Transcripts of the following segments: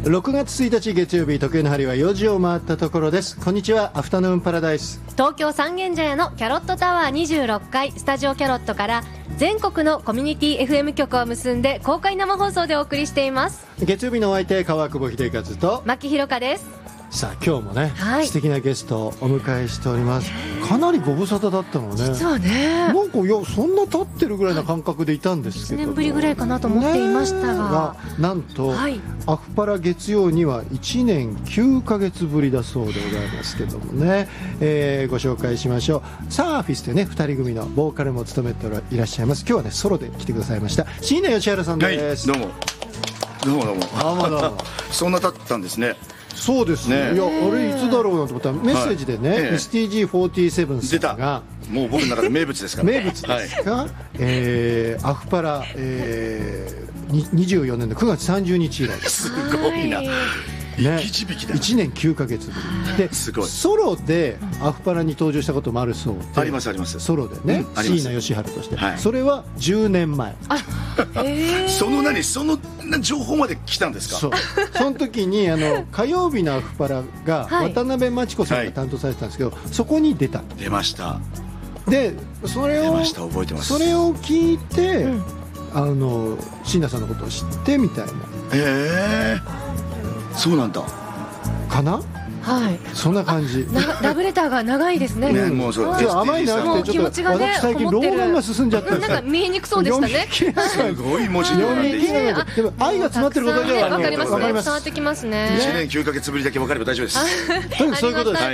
6月1日月曜日、時計の針は4時を回ったところです。こんにちは、アフタヌーンパラダイス。 東京三軒茶屋のキャロットタワー26階スタジオキャロットから全国のコミュニティ FM 局を結んで公開生放送でお送りしています。 月曜日のお相手、川久保秀和と牧ひろかです。 さあ今日もね、 はい、 素敵なゲストをお迎えしております。かなりご無沙汰だったのね。 実はね、 なんかいやそんな経ってるぐらいな感覚でいたんですけど、 1年ぶりぐらいかなと思っていましたが、 なんと、 はい、 アフパラ月曜には1年9ヶ月ぶりだそうでございますけどもね、ご紹介しましょう。サーフィスでね、2人組のボーカルも務めていらっしゃいます。今日はねソロで来てくださいました椎名義原さんです。 はい、どうもどうもどうもどうもどうもそんな経ったんですね。 そうですね。いや、あれいつだろうなと思ったらメッセージでね、はい、STG47 さんがもう僕の中で名物ですから名物ですか、はい、アフパラ、24年の9月30日以来です。 すごいな、 ね、1年9ヶ月ぶりですごい。ソロでアフパラに登場したこともあるそうで。 ありますあります。 ソロでね、椎名義原として、はい、それは10年前。 その情報まで来たんですか。 その時に火曜日のアフパラが渡辺真知子さんが担当されてたんですけど、はい、そこに出ました。でそれを覚えてます。 それを聞いて、椎名さんのことを知ってみたいな。 そうなんだかな。はい、そんな感じ。 ラブレターが長いですね。 もうそう甘いなってちょっと私最近老眼が進んじゃって、 なんか見えにくそうでしたね。 すごい文字読み切れない。でも愛が詰まってることじゃわかりますね。伝わってきますね。 1年9ヶ月ぶりだけ分かれば大丈夫です。 そういうことです。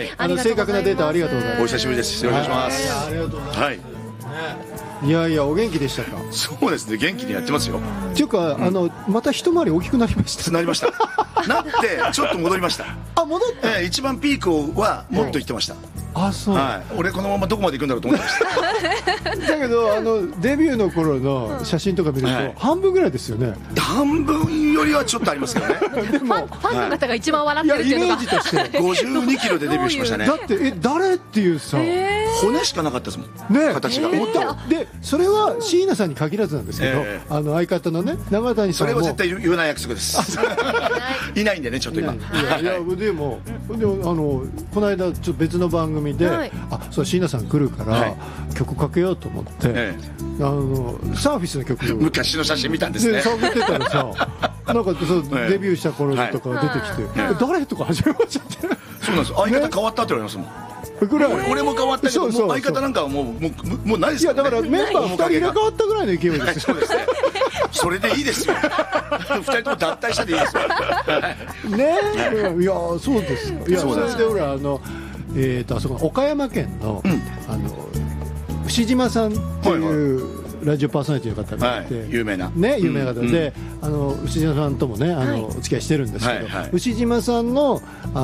正確なデータありがとうございます。 お久しぶりです。よろしくお願いします。 ありがとうございます。 はい。 いやいや、お元気でしたか。 そうですね、元気にやってますよ。 っていうか、また一回り大きくなりました。 なりました。なってちょっと戻りました。 あ、戻った。 一番ピークはもっと言ってました。 あ、そう。 はい。俺このままどこまで行くんだろうと思ってました。だけどデビューの頃の写真とか見ると半分ぐらいですよね。 半分よりはちょっとありますけどね。 でもファンの方が一番笑ってるっていうのが。 イメージとして 52キロでデビューしましたね。 だって誰っていうさ、 骨しかなかったですもんね、形が。 でそれは椎名さんに限らずなんですけど、相方のね永谷さんも。 それは絶対言わない約束です。いないんでね、ちょっと今。 いやでもこの間ちょっと別の番組で、そう椎名さん来るから曲かけようと思って、サーフィスの曲昔の写真見たんですね。 そう見てたらさ、なんかデビューした頃とか出てきて、誰とか始めましたって。 そうなんです。相方変わったって言われますもん。俺も変わったけど、相方なんかはもうないですよね。 いやだからメンバー2人入れ替わったぐらいの勢いです。 そうですね。それでいいですよ。2人とも脱退したでいいですよ。 ね、いやそうですか。いやそれで俺あそこ岡山県の牛島さんっていうラジオパーソナリティの方がいて、 有名な方で、牛島さんともねお付き合いしてるんですけど、牛島さんの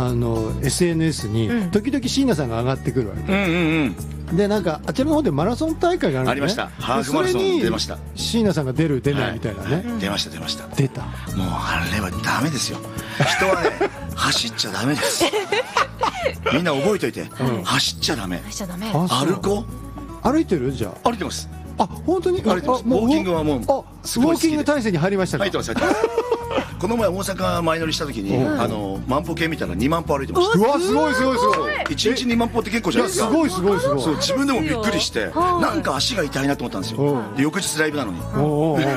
SNS に時々椎名さんが上がってくるわけで、なんかあちらの方でマラソン大会があるのね。 ありました。ハーフマラソン出ました。 椎名さんが出る出ないみたいなね。 出ました。 出た。 もうあれはダメですよ。人はね走っちゃダメです。みんな覚えといて、走っちゃダメ。歩いてる。じゃあ歩いてます。 あ、本当に。 ウォーキングはもうウォーキング体制に入りましたか。 入ってます。この前大阪前乗りした時に万歩計見たら2万歩歩いてました。 うわ、すごい。 1日2万歩って結構じゃないですか。 すごい。 そう、自分でもびっくりして、なんか足が痛いなと思ったんですよ。翌日ライブなのに。